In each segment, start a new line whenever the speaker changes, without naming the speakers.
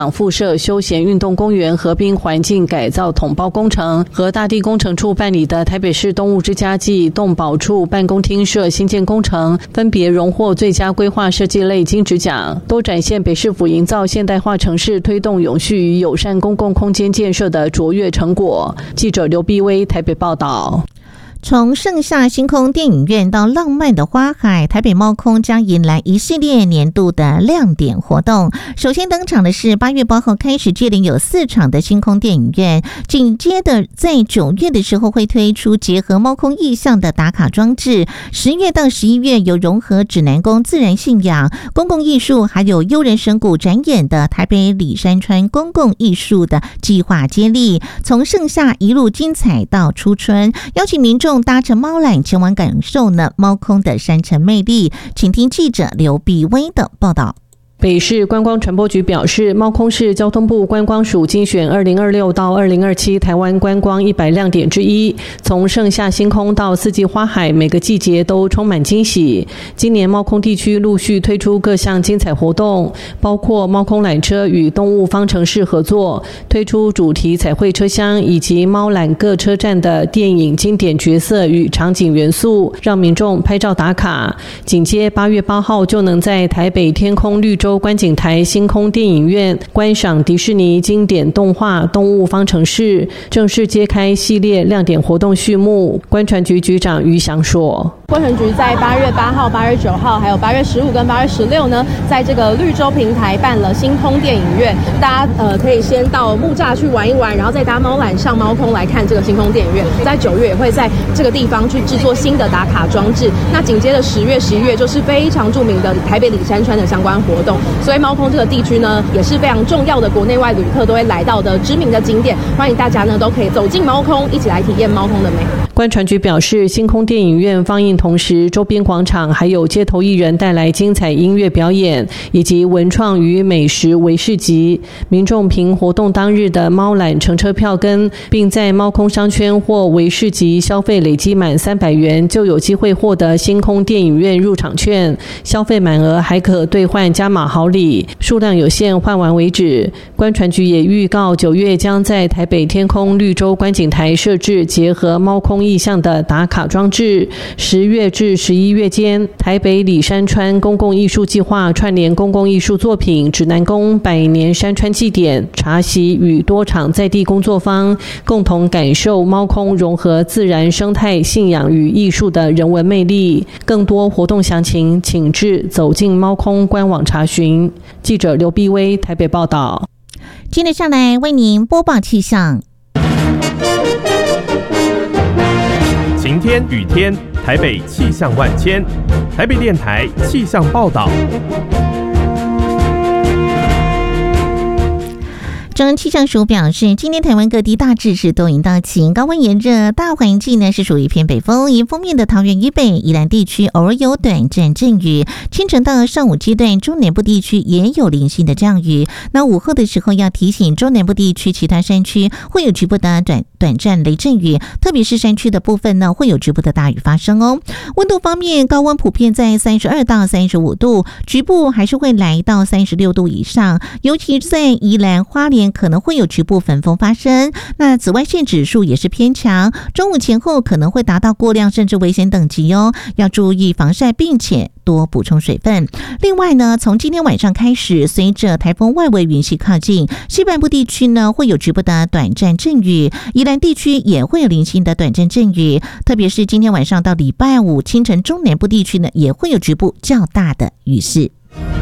附设休闲运动公园河滨环境改造统包工程和大地工程处办理的台北市动物之家暨动保处办公厅舍新建工程，分别荣获最佳规划设计类金质奖，都展现北市府营造现代化城市、推动永续与友善公共空间建设的卓越成果。记者刘碧薇台北报道。
从盛夏星空电影院到浪漫的花海，台北猫空将迎来一系列年度的亮点活动。首先登场的是8月8号开始接连有4场的星空电影院，紧接着在9月的时候会推出结合猫空意象的打卡装置，10月到11月有融合指南宫自然信仰、公共艺术还有悠人神鼓展演的台北里山川公共艺术的计划接力，从盛夏一路精彩到初春，邀请民众搭乘猫缆前往感受猫空的山城魅力。请听记者刘碧薇的报道。
北市观光传播局表示，猫空是交通部观光署精选2026到2027台湾观光100亮点之一。从盛夏星空到四季花海，每个季节都充满惊喜。今年猫空地区陆续推出各项精彩活动，包括猫空缆车与动物方程式合作，推出主题彩绘车厢以及猫缆各车站的电影经典角色与场景元素，让民众拍照打卡。紧接8月8号就能在台北天空绿洲观景台星空电影院观赏迪士尼经典动画《动物方程式》，正式揭开系列亮点活动序幕。观传局局长于翔说，
观传局在8月8号、8月9号，还有8月15跟8月16呢，在这个绿洲平台办了星空电影院，大家可以先到木栅去玩一玩，然后再搭猫缆上猫空来看这个星空电影院。在9月也会在这个地方去制作新的打卡装置。那紧接着10月、11月就是非常著名的台北里山川的相关活动。所以猫空这个地区呢，也是非常重要的国内外旅客都会来到的知名的景点，欢迎大家呢都可以走进猫空，一起来体验猫空的美。
观传局表示，星空电影院放映同时，周边广场还有街头艺人带来精彩音乐表演，以及文创与美食微市集。民众凭活动当日的猫缆乘车票根，并在猫空商圈或微市集消费累积满300元，就有机会获得星空电影院入场券，消费满额还可兑换加码好礼，数量有限，换完为止。观传局也预告9月将在台北天空绿洲观景台设置结合猫空意象的打卡装置。10月至11月间，台北里山川公共艺术计划串联公共艺术作品、指南宫、百年山川祭典、茶席与多场在地工作坊，共同感受猫空融合自然生态、信仰与艺术的人文魅力。更多活动详情，请至走进猫空官网查询。记者刘碧薇台北报道。
接着下来为您播报气象。
晴天、雨天，台北气象万千。台北电台气象报道。
中央气象署表示，今天台湾各地大致是多云到晴，高温炎热，大环境呢是属于偏北风。迎风面的桃园以北、宜兰地区偶尔有短暂阵雨，清晨到上午阶段，中南部地区也有零星的降雨。那午后的时候要提醒中南部地区其他山区会有局部的短暂雷阵雨，特别是山区的部分呢会有局部的大雨发生哦。温度方面，高温普遍在32到35度，局部还是会来到36度以上，尤其在宜兰、花莲可能会有局部焚风发生。那紫外线指数也是偏强，中午前后可能会达到过量甚至危险等级哦，要注意防晒，并且多补充水分。另外呢，从今天晚上开始，随着台风外围云系靠近，西半部地区呢会有局部的短暂阵雨，宜兰地区也会有零星的短暂阵雨，特别是今天晚上到礼拜五清晨，中南部地区呢也会有局部较大的雨势。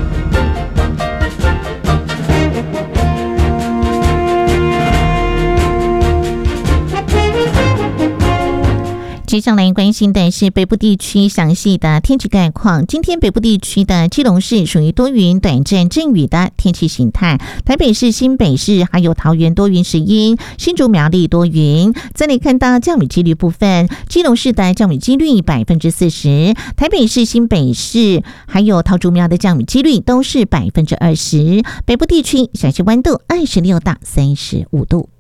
接下来关心的是北部地区详细的天气概况。今天北部地区的基隆市属于多云短暂阵雨的天气形态，台北市、新北市还有桃园多云时阴，新竹苗栗多云。这里看到降雨几率部分，基隆市的降雨几率40%，台北市、新北市还有桃竹苗的降雨几率都是20%。北部地区小气温度26到35度。